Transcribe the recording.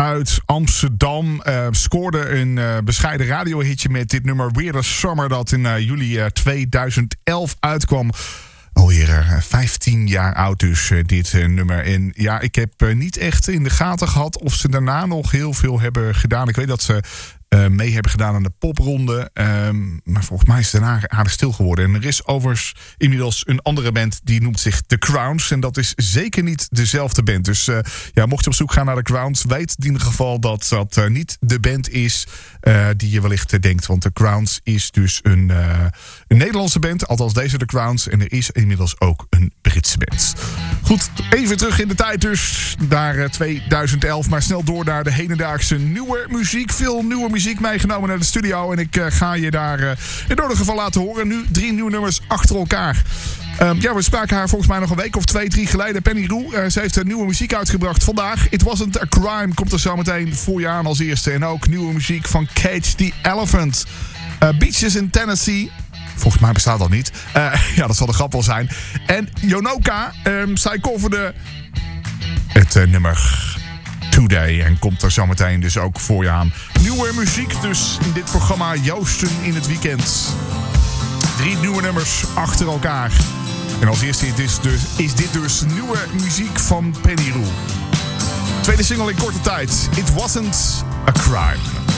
uit Amsterdam. Scoorde een bescheiden radiohitje met dit nummer Weirder Summer, dat in juli 2011 uitkwam. Alweer 15 jaar oud dus, dit nummer. En ja, ik heb niet echt in de gaten gehad of ze daarna nog heel veel hebben gedaan. Ik weet dat ze mee hebben gedaan aan de popronde. Maar volgens mij is het daarna aardig stil geworden. En er is overigens inmiddels een andere band die noemt zich The Crowns. En dat is zeker niet dezelfde band. Dus ja, mocht je op zoek gaan naar The Crowns, weet in ieder geval dat dat niet de band is die je wellicht denkt. Want The Crowns is dus een Nederlandse band. Althans deze The Crowns. En er is inmiddels ook een Britse band. Goed, even terug in de tijd dus. Naar 2011. Maar snel door naar de hedendaagse nieuwe muziek. Veel nieuwe muziek meegenomen naar de studio. En ik ga je daar in ieder geval laten horen. Nu 3 nieuwe nummers achter elkaar. Ja, we spraken haar volgens mij nog een week of 2, 3 geleden. Penny Roux, ze heeft nieuwe muziek uitgebracht vandaag. It Wasn't a Crime komt er zo meteen voor je aan als eerste. En ook nieuwe muziek van Cage the Elephant. Beaches in Tennessee. Volgens mij bestaat dat niet. Ja, dat zal de grap wel zijn. En Yonoka, zij coverde het nummer Today. En komt er zometeen dus ook voor je aan. Nieuwe muziek dus in dit programma Joosten in het weekend. 3 nieuwe nummers achter elkaar. En als eerste is dit dus nieuwe muziek van Penny Roux. Tweede single in korte tijd. It Wasn't a Crime.